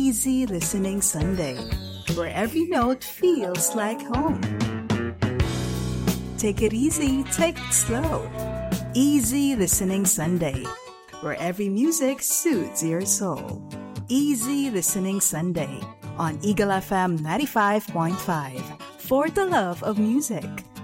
Easy Listening Sunday, where every note feels like home. Take it easy, take it slow. Easy Listening Sunday, where every music soothes your soul. Easy Listening Sunday on Eagle FM 95.5 for the love of music.